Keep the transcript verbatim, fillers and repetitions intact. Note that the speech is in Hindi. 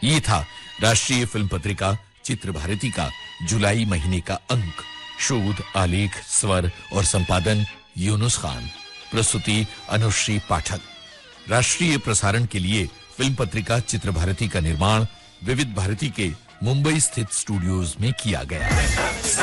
ये था राष्ट्रीय फिल्म पत्रिका चित्र भारती का जुलाई महीने का अंक। शोध, आलेख, स्वर और संपादन यूनुस खान। प्रस्तुति अनुश्री पाठक। राष्ट्रीय प्रसारण के लिए फिल्म पत्रिका चित्र भारती का निर्माण विविध भारती के मुंबई स्थित स्टूडियोज में किया गया है।